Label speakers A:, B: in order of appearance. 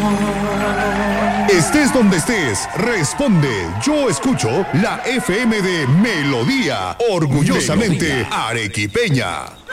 A: Estés donde estés, responde. Yo escucho la FM de Melodía, orgullosamente arequipeña.